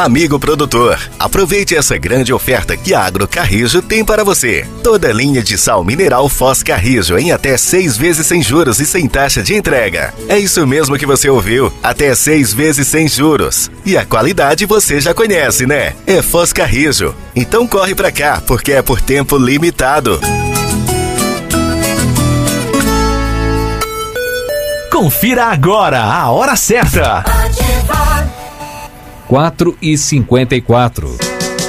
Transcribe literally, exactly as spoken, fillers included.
Amigo produtor, aproveite essa grande oferta que a Agro Carrijo tem para você. Toda linha de sal mineral Foz Carrijo em até seis vezes sem juros e sem taxa de entrega. É isso mesmo que você ouviu, até seis vezes sem juros. E a qualidade você já conhece, né? É Foz Carrijo. Então corre pra cá, porque é por tempo limitado. Confira agora a hora certa. quatro e cinquenta e quatro.